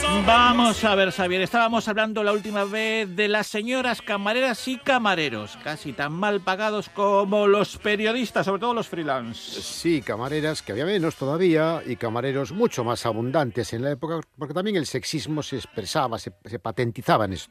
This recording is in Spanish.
Vamos a ver, Xavier, estábamos hablando la última vez de las señoras camareras y camareros, casi tan mal pagados como los periodistas, sobre todo los freelance. Sí, camareras, que había menos todavía, y camareros mucho más abundantes en la época, porque también el sexismo se expresaba, se patentizaba en esto.